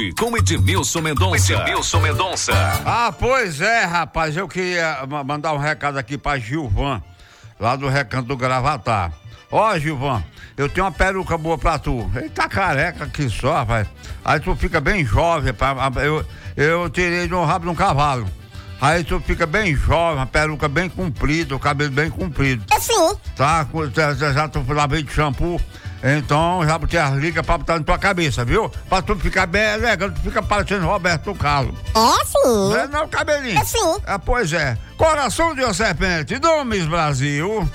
Com Edmilson Mendonça. Ah, pois é, rapaz, eu queria mandar um recado aqui pra Gilvan, lá do Recanto do Gravatar. Ó, Gilvan, eu tenho uma peruca boa pra tu. Ele tá careca aqui só, rapaz. Aí tu fica bem jovem, eu tirei de um rabo de um cavalo. Aí tu fica bem jovem, a peruca bem comprida, o cabelo bem comprido. É sim. Tá, já tu lavei de shampoo. Então, já botei as ligas pra botar na tua cabeça, viu? Pra tu ficar bem elegante, tu fica parecendo Roberto Carlos. É sim. Não é não, cabelinho? É sim. Pois é. Coração de uma serpente, Domes Brasil.